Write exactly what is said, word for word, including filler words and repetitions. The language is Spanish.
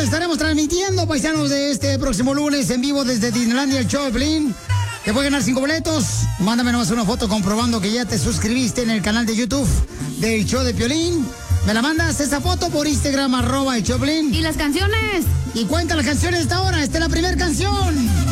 donde estaremos transmitiendo, paisanos, de este próximo lunes en vivo desde Disneylandia, el show de Piolín. Te puedes ganar cinco boletos. Mándame nomás una foto comprobando que ya te suscribiste en el canal de YouTube del show de Piolín. Me la mandas esa foto por Instagram, arroba el show de Piolín. ¿Y las canciones? Y cuenta las canciones de esta hora. Esta es la primera canción.